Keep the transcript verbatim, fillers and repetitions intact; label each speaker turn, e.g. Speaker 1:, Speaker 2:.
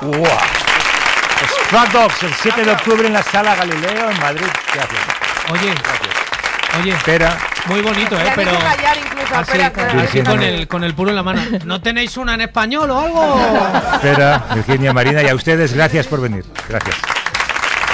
Speaker 1: ¡Wow! Struck Dogs, el siete de octubre en la Sala Galileo, en Madrid. Gracias.
Speaker 2: Oye,
Speaker 1: Gracias.
Speaker 2: oye.
Speaker 1: Espera.
Speaker 2: Muy bonito, ¿eh? Pero... Así, así con, el, con el puro en la mano. ¿No tenéis una en español o algo?
Speaker 1: Espera, Virginia, Marina, y a ustedes, gracias por venir. Gracias.